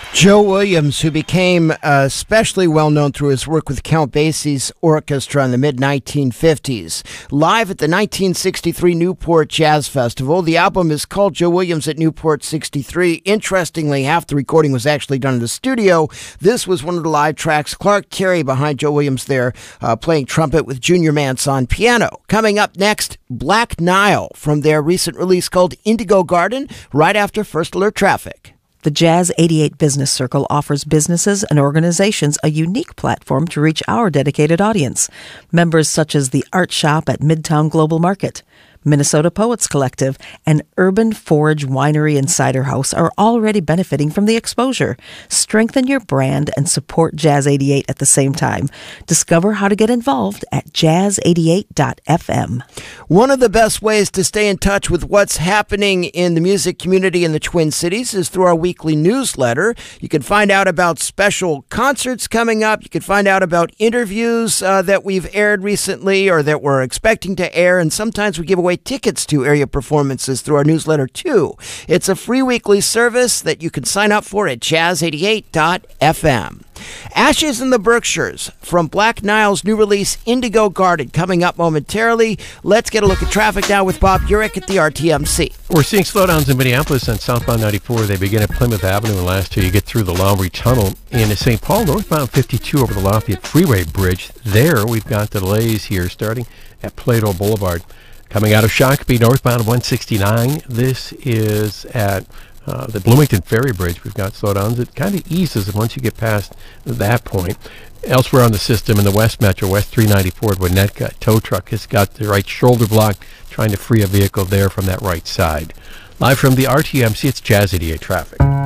Joe Williams, who became especially well known through his work with Count Basie's orchestra in the mid-1950s. Live at the 1963 Newport Jazz Festival. The album is called Joe Williams at Newport 63. Interestingly, half the recording was actually done in the studio. This was one of the live tracks. Clark Terry behind Joe Williams there, playing trumpet with Junior Mance on piano. Coming up next, Black Nile from their recent release called Indigo Garden, right after First Alert Traffic. The Jazz 88 Business Circle offers businesses and organizations a unique platform to reach our dedicated audience. Members such as the Art Shop at Midtown Global Market, Minnesota Poets Collective, and Urban Forge Winery and Cider House are already benefiting from the exposure. Strengthen your brand and support Jazz 88 at the same time. Discover how to get involved at jazz88.fm. One of the best ways to stay in touch with what's happening in the music community in the Twin Cities is through our weekly newsletter. You can find out about special concerts coming up. You can find out about interviews that we've aired recently or that we're expecting to air, and sometimes we give away tickets to area performances through our newsletter too. It's a free weekly service that you can sign up for at jazz88.fm. Ashes in the Berkshires from Black Nile's new release Indigo Garden coming up momentarily. Let's get a look at traffic now with Bob Urich at the RTMC. We're seeing slowdowns in Minneapolis on southbound 94. They begin at Plymouth Avenue and last till you get through the Lowry Tunnel. In St. Paul, northbound 52 over the Lafayette Freeway Bridge. There we've got delays here starting at Plato Boulevard. Coming out of Shakopee, northbound 169. This is at the Bloomington Ferry Bridge. We've got slowdowns. It kind of eases once you get past that point. Elsewhere on the system in the West Metro, West 394 at Winnetka, tow truck has got the right shoulder block, trying to free a vehicle there from that right side. Live from the RTMC, it's Jazz 88 Traffic.